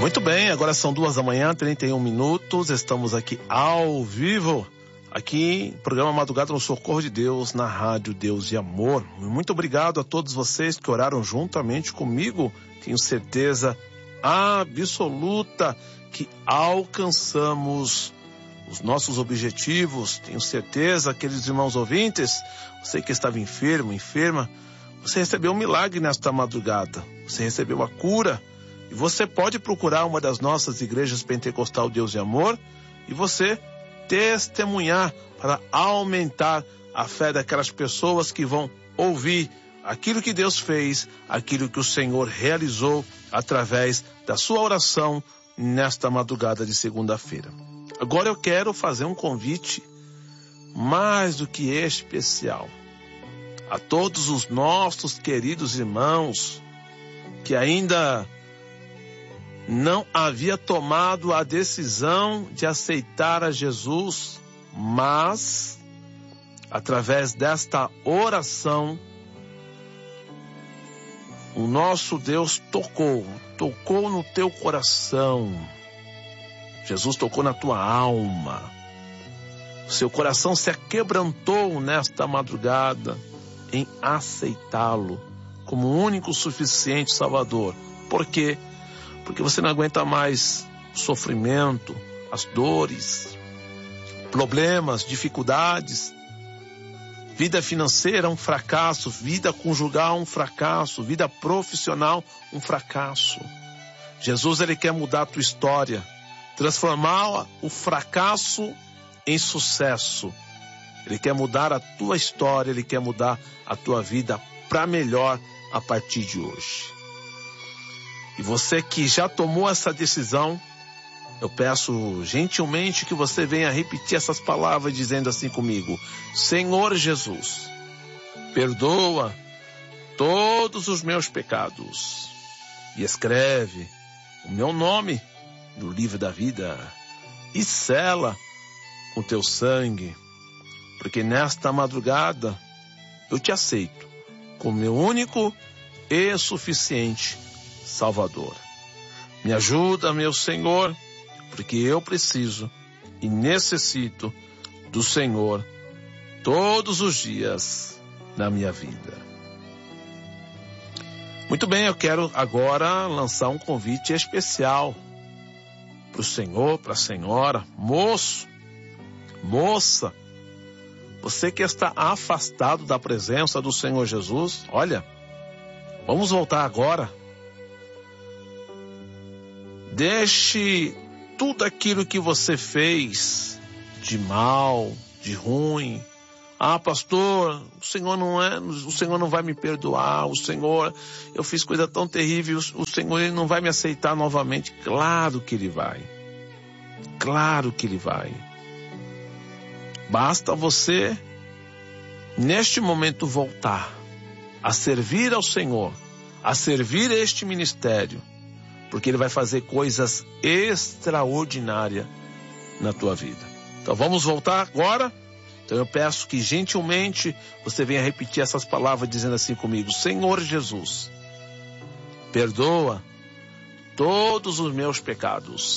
Muito bem, agora são 2h, 31 minutos, estamos aqui ao vivo, aqui, programa Madrugada no Socorro de Deus, na Rádio Deus e Amor. Muito obrigado a todos vocês que oraram juntamente comigo, tenho certeza absoluta que alcançamos os nossos objetivos, tenho certeza, aqueles irmãos ouvintes, você que estava enfermo, enferma, você recebeu um milagre nesta madrugada, você recebeu a cura. E você pode procurar uma das nossas igrejas Pentecostal Deus e Amor e você testemunhar para aumentar a fé daquelas pessoas que vão ouvir aquilo que Deus fez, aquilo que o Senhor realizou através da sua oração nesta madrugada de segunda-feira. Agora eu quero fazer um convite mais do que especial a todos os nossos queridos irmãos que ainda não havia tomado a decisão de aceitar a Jesus, mas através desta oração o nosso Deus tocou no teu coração. Jesus tocou na tua alma. Seu coração se aquebrantou nesta madrugada em aceitá-lo como o único suficiente Salvador. Por quê? Porque você não aguenta mais o sofrimento, as dores, problemas, dificuldades. Vida financeira, um fracasso. Vida conjugal, um fracasso. Vida profissional, um fracasso. Jesus, ele quer mudar a tua história. Transformar o fracasso em sucesso. Ele quer mudar a tua história, ele quer mudar a tua vida para melhor a partir de hoje. E você que já tomou essa decisão, eu peço gentilmente que você venha repetir essas palavras dizendo assim comigo: Senhor Jesus, perdoa todos os meus pecados e escreve o meu nome no livro da vida e sela com teu sangue, porque nesta madrugada eu te aceito como meu único e suficiente Salvador. Me ajuda, meu Senhor, porque eu preciso e necessito do Senhor todos os dias da minha vida. Muito bem, eu quero agora lançar um convite especial para o Senhor, para a senhora, moço, moça, você que está afastado da presença do Senhor Jesus, olha, vamos voltar agora. Deixe tudo aquilo que você fez de mal, de ruim. Ah, pastor, o Senhor não vai me perdoar, eu fiz coisa tão terrível, o Senhor ele não vai me aceitar novamente. Claro que ele vai. Claro que ele vai. Basta você, neste momento, voltar a servir ao Senhor, a servir este ministério, porque ele vai fazer coisas extraordinárias na tua vida. Então vamos voltar agora. Então eu peço que gentilmente você venha repetir essas palavras dizendo assim comigo: Senhor Jesus, perdoa todos os meus pecados